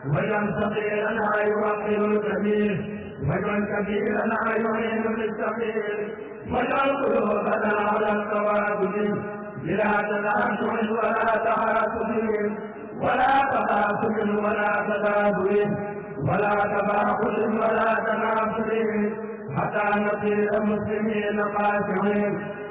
واجعل صغيرنا يوقر الكبير واجعل كبيرنا يعين للصغير واجعل قلوبنا على التوابد بلا تنازع ولا تعاطف ولا تخاصم ولا تدابر ولا تباغض ولا تنافر حتى نصير مسلمين خاشعين